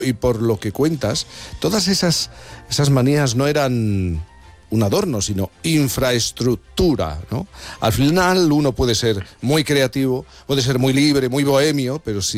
y por lo que cuentas, todas esas manías no eran un adorno, sino infraestructura, ¿no? Al final uno puede ser muy creativo, puede ser muy libre, muy bohemio, pero si